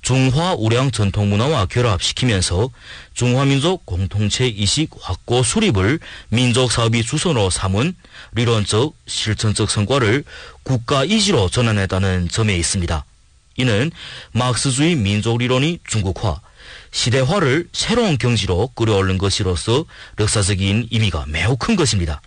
중화 우량 전통문화와 결합시키면서 중화민족 공동체 이식 확고 수립을 민족사업의 주선으로 삼은理論적, 실천적 성과를 국가이지로 전환했다는 점에 있습니다. 이는 막스주의 민족리론이 중국화, 시대화를 새로운 경지로 끌어올린 것이로서 역사적인 의미가 매우 큰 것입니다.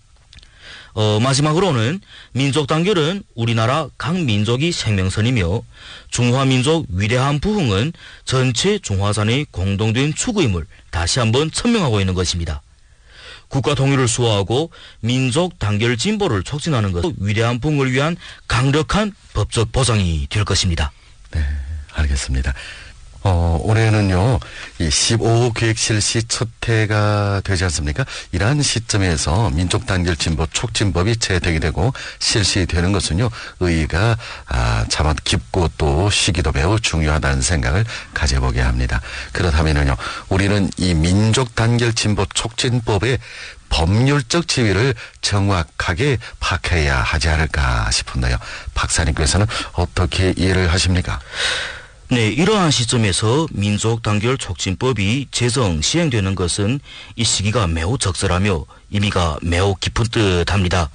마지막으로는 민족 단결은 우리나라 각 민족의 생명선이며 중화민족 위대한 부흥은 전체 중화산의 공동된 추구임을 다시 한번 천명하고 있는 것입니다. 국가 통일을 수호하고 민족 단결 진보를 촉진하는 것은 위대한 부흥을 위한 강력한 법적 보장이 될 것입니다. 네, 알겠습니다. 올해는요, 이 15호 계획 실시 첫 해가 되지 않습니까? 이러한 시점에서 민족 단결 진보 촉진법이 채택이 되고 실시되는 것은요, 의의가 참 깊고 또 시기도 매우 중요하다는 생각을 가져보게 합니다. 그렇다면은요, 우리는 이 민족 단결 진보 촉진법의 법률적 지위를 정확하게 파악해야 하지 않을까 싶은데요. 박사님께서는 어떻게 이해를 하십니까? 네, 이러한 시점에서 민족단결 촉진법이 제정 시행되는 것은 이 시기가 매우 적절하며 의미가 매우 깊은 듯합니다.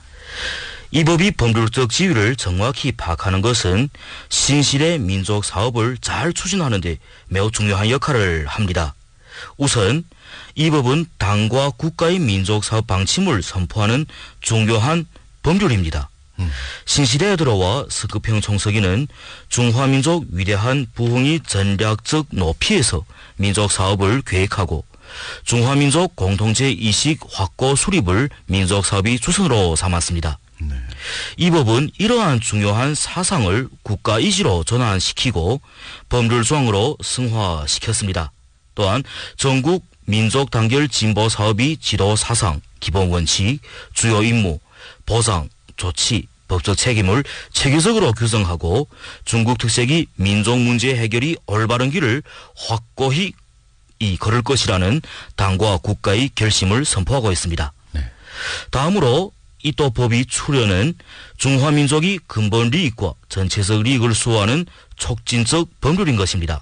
이 법이 법률적 지위를 정확히 파악하는 것은 신시대 민족 사업을 잘 추진하는 데 매우 중요한 역할을 합니다. 우선 이 법은 당과 국가의 민족 사업 방침을 선포하는 중요한 법률입니다. 신시대에 들어와 스급형 총서기는 중화민족 위대한 부흥의 전략적 높이에서 민족 사업을 계획하고 중화민족 공동체 이식 확고 수립을 민족 사업의 주선으로 삼았습니다. 네. 이 법은 이러한 중요한 사상을 국가이지로 전환시키고 법률 조항으로 승화시켰습니다. 또한 전국 민족 단결 진보 사업의 지도 사상, 기본 원칙, 주요 임무, 보상, 조치, 법적 책임을 체계적으로 규정하고 중국 특색의 민족 문제 해결이 올바른 길을 확고히 걸을 것이라는 당과 국가의 결심을 선포하고 있습니다. 네. 다음으로 이 또 법이 출현은 중화민족의 근본利益과 전체적利益을 수호하는 촉진적 법률인 것입니다.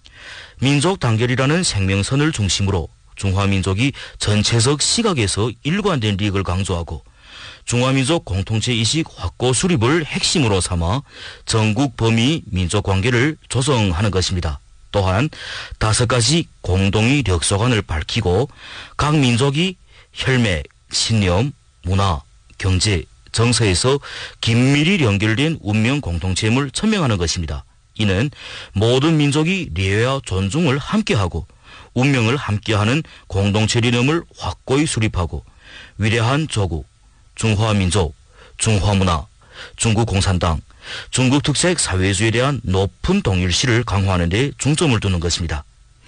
민족 단결이라는 생명선을 중심으로 중화민족이 전체적 시각에서 일관된利益을 강조하고 중화민족 공동체 이식 확고 수립을 핵심으로 삼아 전국 범위 민족 관계를 조성하는 것입니다. 또한 5가지 공동의 력소관을 밝히고 각 민족이 혈맥, 신념, 문화, 경제, 정서에서 긴밀히 연결된 운명 공동체임을 천명하는 것입니다. 이는 모든 민족이 리회와 존중을 함께하고 운명을 함께하는 공동체 리념을 확고히 수립하고 위대한 조국, 중화민족, 중화문화, 중국공산당, 중국특색 사회주의에 대한 높은 동일시를 강화하는 데 중점을 두는 것입니다.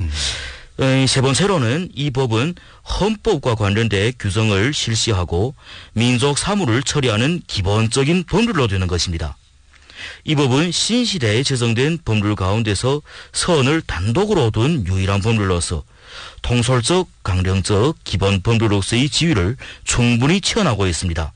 세 번째로는 이 법은 헌법과 관련된 규정을 실시하고 민족 사무를 처리하는 기본적인 법률로 되는 것입니다. 이 법은 신시대에 제정된 법률 가운데서 선을 단독으로 둔 유일한 법률로서 통솔적, 강령적 기본 법률로서의 지위를 충분히 체현하고 있습니다.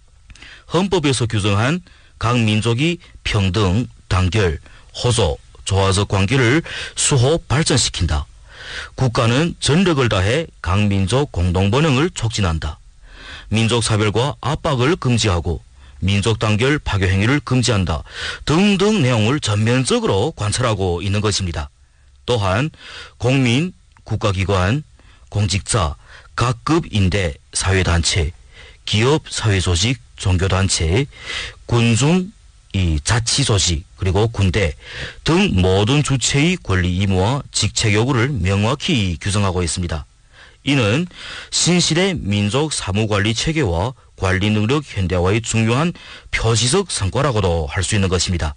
헌법에서 규정한 각 민족이 평등, 단결, 호소, 조화적 관계를 수호 발전시킨다. 국가는 전력을 다해 각 민족 공동 번영을 촉진한다. 민족 사별과 압박을 금지하고 민족 단결 파괴 행위를 금지한다. 등등 내용을 전면적으로 관찰하고 있는 것입니다. 또한 공민, 국가기관, 공직자, 각급 인대, 사회단체, 기업, 사회조직, 종교단체, 군중, 자치조직, 그리고 군대 등 모든 주체의 권리 의무와 직책 여부를 명확히 규정하고 있습니다. 이는 신시대 민족 사무관리 체계와 관리 능력 현대화의 중요한 표시적 성과라고도 할 수 있는 것입니다.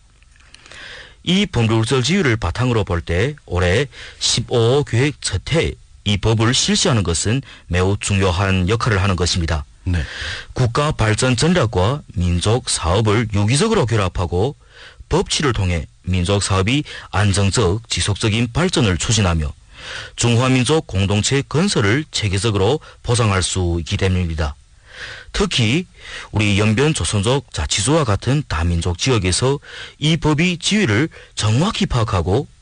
이 법률적 지위를 바탕으로 볼 때 올해 15호 계획 첫 해 이 법을 실시하는 것은 매우 중요한 역할을 하는 것입니다. 네. 국가 발전 전략과 민족 사업을 유기적으로 결합하고 법치를 통해 민족 사업이 안정적, 지속적인 발전을 추진하며 중화민족 공동체 건설을 체계적으로 보장할 수 있기 때문입니다. 특히 우리 연변 조선족 자치주와 같은 다민족 지역에서 이 법의 지위를 정확히 파악하고